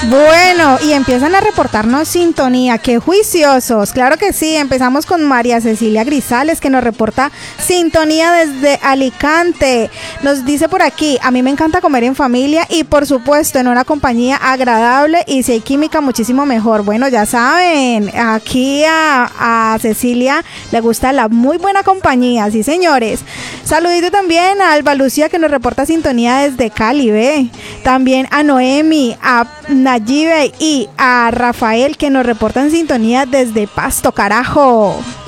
Bueno, y empiezan a reportarnos sintonía. ¡Qué juiciosos! Claro que sí. Empezamos con María Cecilia Grisales, que nos reporta sintonía desde Alicante. Nos dice por aquí: a mí me encanta comer en familia y por supuesto en una compañía agradable, y si hay química muchísimo mejor. Bueno, ya saben, aquí a Cecilia le gusta la muy buena compañía, sí señores. Saludito también a Alba Lucía, que nos reporta sintonía desde Cali, ¿ve? También a Noemi, a Nayibe y a Rafael, que nos reportan sintonía desde Pasto, carajo.